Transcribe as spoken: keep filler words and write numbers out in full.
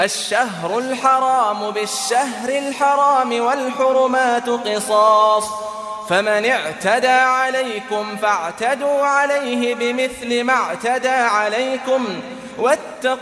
الشهر الحرام بالشهر الحرام والحرمات قصاص، فمن اعتدى عليكم فاعتدوا عليه بمثل ما اعتدى عليكم واتقوا